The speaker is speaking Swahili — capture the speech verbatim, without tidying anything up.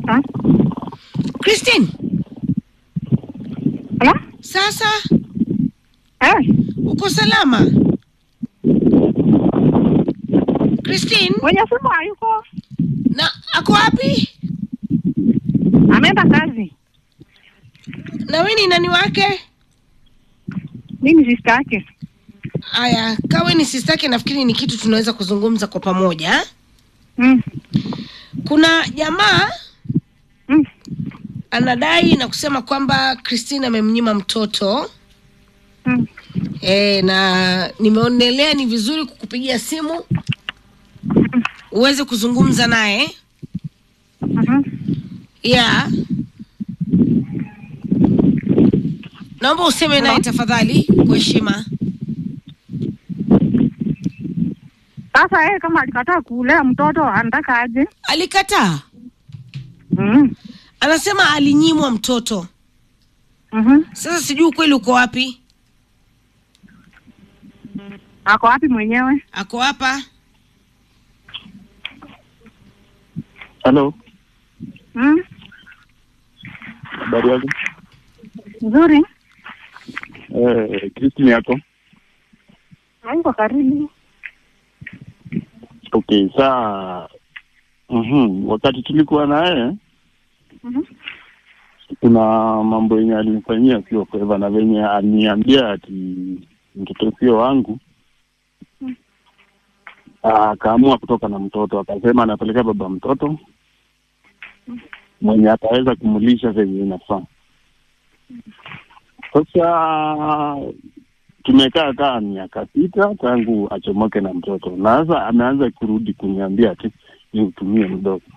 Ha? Christine. Hello? Sasa? Eh? Uko salama? Christine? Mwenye simu hayuko. Na ako wapi? Ameenda kazi. Na wewe ni nani wake? Mimi sister yake. Aya, kawe ni sister yake, nafikiri ni kitu tunaweza kuzungumza kwa pamoja. Mm. Kuna jamaa Mm. anadai na kusema kwamba Christine amemnyima mtoto. Mm. Eh, na nimeonelea ni vizuri kukupigia simu uweze kuzungumza naye. Mhm. Yeah. Naomba useme naye tafadhali kwa heshima. Sasa yeye kama alikataa kulea mtoto anataka aje? Alikataa. Mhm. Anasema alinyimwa mtoto. Mhm. Sasa sijui kweli uko wapi? Ako wapi mwenyewe? Ako hapa. Hello. Mhm. Habari yako? Nzuri. Eh, Christine yako? Haiko karibu. Okay, saa mhm, wakati tulikuwa na yeye, Mhm. kuna mambo yenye alinifanyia sio kwa na venye aliniambia ati mtoto sio wangu. Mm. Akaamua kutoka na mtoto, akasema anapeleka baba mtoto mwenye ataweza kumulisha venye inafaa. Sasa tumekaa kaa miaka sita tangu achomoke na mtoto. Na sasa ameanza kurudi kuniambia ati ni utumie mdogo.